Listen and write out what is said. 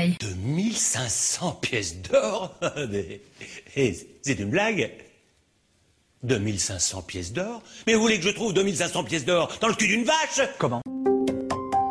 détail. 2500 pièces d'or? Mais c'est une blague? 2500 pièces d'or? Mais vous voulez que je trouve 2500 pièces d'or dans le cul d'une vache? Comment?